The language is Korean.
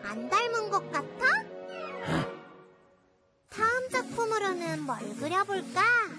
안 닮은 것 같아? 다음 작품으로는 뭘 그려볼까?